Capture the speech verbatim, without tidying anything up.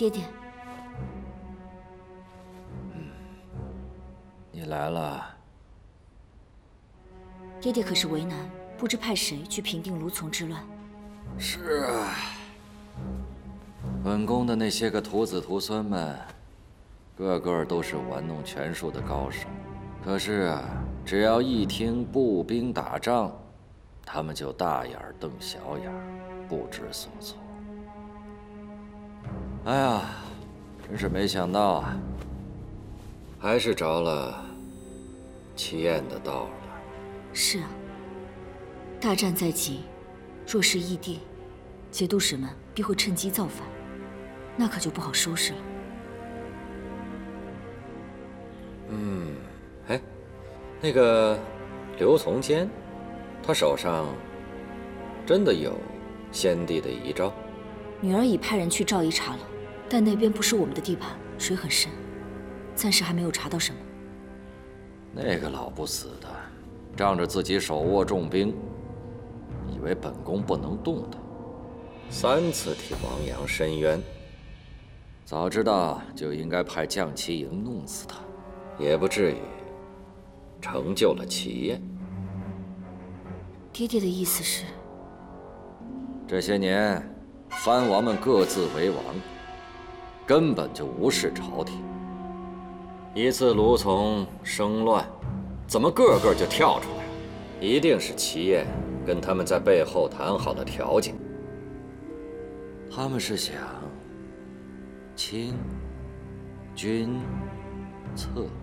爹爹。 嗯，你来了。 爹爹可是为难，不知派谁去平定卢从之乱。 是啊，本宫的那些个徒子徒孙们，个个都是玩弄权术的高手。可是啊，只要一听步兵打仗，他们就大眼瞪小眼，不知所措。哎呀，真是没想到啊，还是着了齐燕的道了。 是啊，大战在即，若是异地，节度使们必会趁机造反，那可就不好收拾了。 嗯，哎，那个刘从坚，他手上真的有先帝的遗诏？ 女儿已派人去赵仪查了，但那边不是我们的地盘，水很深，暂时还没有查到什么。 那个老不死的，仗着自己手握重兵，以为本宫不能动他，三次替王阳申冤。早知道就应该派将旗营弄死他，也不至于成就了齐燕。 爹爹的意思是， 这些年藩王们各自为王，根本就无视朝廷。一次卢从生乱，怎么个个就跳出来了？一定是齐燕跟他们在背后谈好了条件。他们是想清君侧。